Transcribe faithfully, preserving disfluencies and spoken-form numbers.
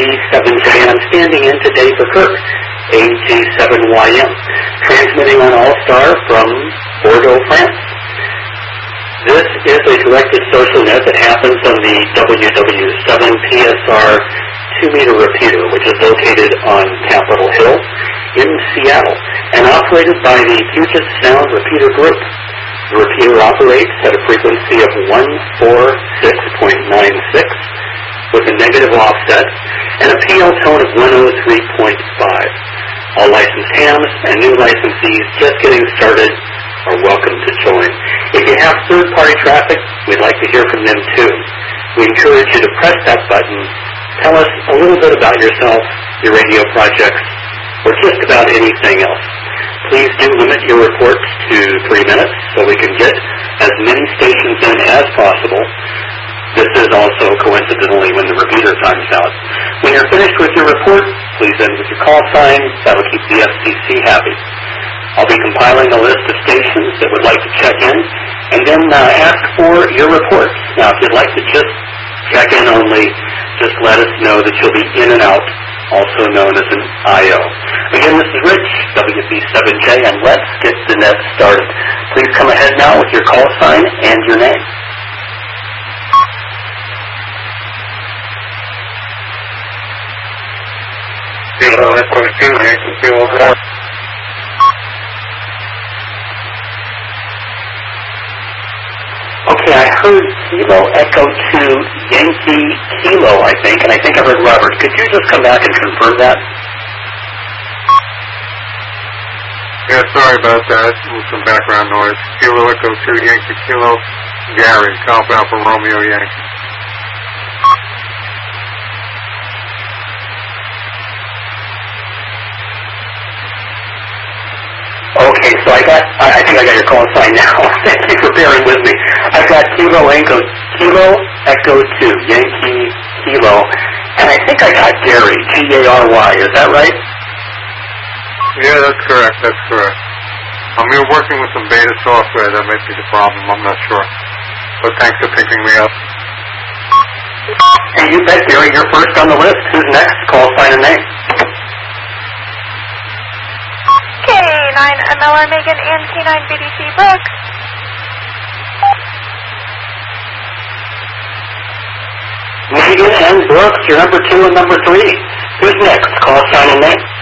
seven J, and I'm standing in today for Kirk, A G seven Y M, transmitting on All-Star from Bordeaux, France. This is a directed social net that happens on the W W seven P S R two meter repeater, which is located on Capitol Hill in Seattle, and operated by the Puget Sound Repeater Group. The repeater operates at a frequency of one forty-six point nine six with a negative offset and a P L tone of one oh three point five. All licensed hams and new licensees just getting started are welcome to join. If you have third-party traffic, we'd like to hear from them too. We encourage you to press that button, tell us a little bit about yourself, your radio projects, or just about anything else. Please do limit your reports to three minutes so we can get as many stations in as possible. This is also coincidentally when the repeater times out. When you're finished with your report, please end with your call sign. That'll keep the F C C happy. I'll be compiling a list of stations that would like to check in, and then uh, ask for your reports. Now, if you'd like to just check in only, just let us know that you'll be in and out, also known as an I O. Again, this is Rich, W B seven J, and let's get the net started. Please come ahead now with your call sign and your name. Kilo Echo two, Yankee Kilo one. Okay, I heard Kilo Echo two, Yankee Kilo, I think, and I think I heard Robert. Could you just come back and confirm that? Yeah, sorry about that. With some background noise. Kilo Echo two, Yankee Kilo, Gary, Golf Alpha Romeo Yankee. Okay, so I got, I think I got your call sign now. Thank you for bearing with me. I've got Kilo Echo, Kilo Echo two, Yankee Kilo, and I think I got Gary, G A R Y, is that right? Yeah, that's correct, that's correct. Um, we're working with some beta software, that might be the problem, I'm not sure. But thanks for picking me up. Hey, you bet, Gary, you're first on the list. Who's next? Call sign and name. K nine M L R Megan and K nine B D C Brooks. Megan and Brooks, you're number two and number three. Who's next? Call sign and name.